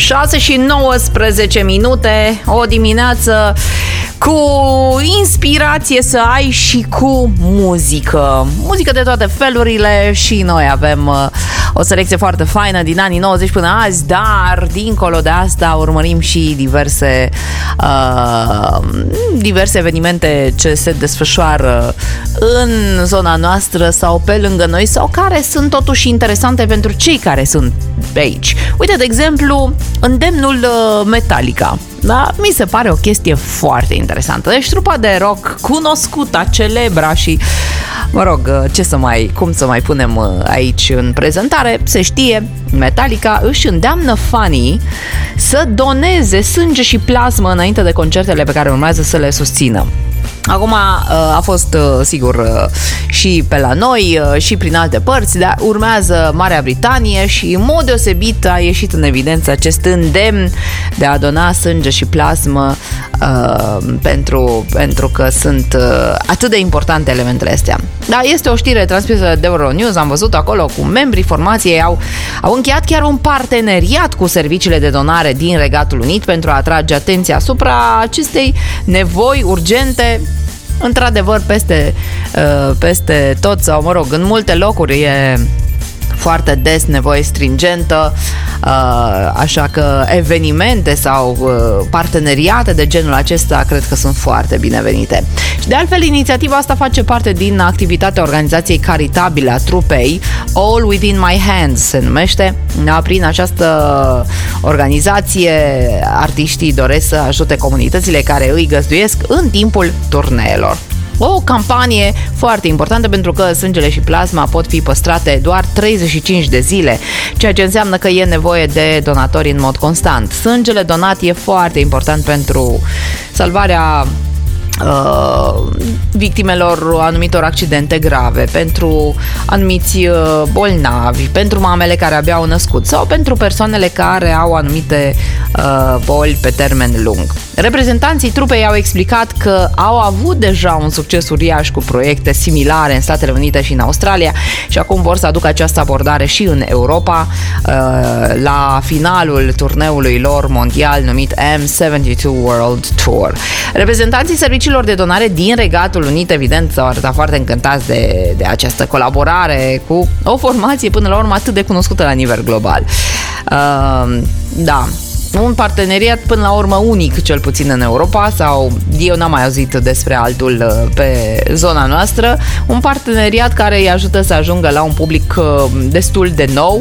6:19, o dimineață cu inspirație să ai și cu muzică. Muzică de toate felurile și noi avem o selecție foarte faină din anii 90 până azi, dar dincolo de asta urmărim și diverse evenimente ce se desfășoară în zona noastră sau pe lângă noi sau care sunt totuși interesante pentru cei care sunt pe aici. Uite, de exemplu, îndemnul Metallica. Da? Mi se pare o chestie foarte interesantă. Deci trupa de rock cunoscută, celebra și, mă rog, cum să mai punem aici în prezentare, se știe, Metallica își îndeamnă fanii să doneze sânge și plasmă înainte de concertele pe care urmează să le susțină. Acum a fost, sigur, și pe la noi și prin alte părți, dar urmează Marea Britanie și în mod deosebit a ieșit în evidență acest îndemn de a dona sânge și plasmă pentru că sunt atât de importante elementele astea. Da, este o știre transmisă de Euronews, am văzut acolo cu membrii formației au încheiat chiar un parteneriat cu serviciile de donare din Regatul Unit pentru a atrage atenția asupra acestei nevoi urgente. Într-adevăr, peste tot sau, mă rog, în multe locuri e foarte des nevoie stringentă, așa că evenimente sau parteneriate de genul acesta cred că sunt foarte binevenite. Și de altfel, inițiativa asta face parte din activitatea organizației caritabile a trupei All Within My Hands se numește. Prin această organizație, artiștii doresc să ajute comunitățile care îi găzduiesc în timpul turneelor. O campanie foarte importantă pentru că sângele și plasma pot fi păstrate doar 35 de zile, ceea ce înseamnă că e nevoie de donatori în mod constant. Sângele donat e foarte important pentru salvarea victimelor anumitor accidente grave, pentru anumiți bolnavi, pentru mamele care abia au născut sau pentru persoanele care au anumite boli pe termen lung. Reprezentanții trupei au explicat că au avut deja un succes uriaș cu proiecte similare în Statele Unite și în Australia și acum vor să aducă această abordare și în Europa la finalul turneului lor mondial numit M72 World Tour. Reprezentanții serviciilor de donare din Regatul Unit, evident, s-au arătat foarte încântați de această colaborare cu o formație până la urmă atât de cunoscută la nivel global. Da, un parteneriat până la urmă unic, cel puțin în Europa, sau eu n-am mai auzit despre altul pe zona noastră, un parteneriat care îi ajută să ajungă la un public destul de nou.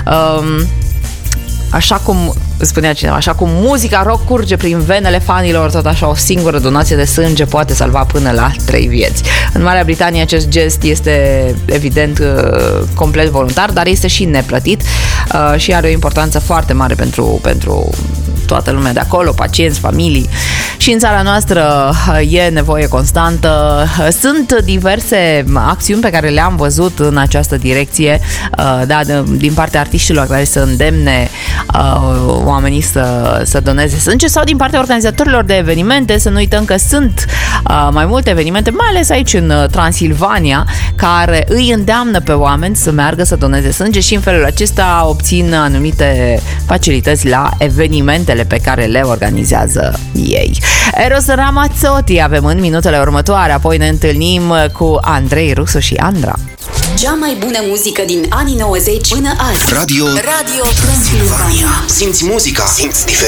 Așa cum spunea cineva, așa cum muzica rock curge prin venele fanilor, tot așa o singură donație de sânge poate salva până la 3 vieți. În Marea Britanie acest gest este evident complet voluntar, dar este și neplătit și are o importanță foarte mare pentru toată lumea de acolo, pacienți, familii. Și în țara noastră e nevoie constantă. Sunt diverse acțiuni pe care le-am văzut în această direcție, din partea artiștilor care să îndemne oamenii să doneze sânge sau din partea organizatorilor de evenimente. Să nu uităm că sunt mai multe evenimente, mai ales aici în Transilvania, care îi îndeamnă pe oameni să meargă să doneze sânge și în felul acesta obțin anumite facilități la evenimentele pe care le organizează ei. Eros Ramazzotti avem în minutele următoare, apoi ne întâlnim cu Andrei Rusu și Andra. Cea mai bună muzică din anii 90 până azi. Radio Transilvania. Simți muzica, simți diferența.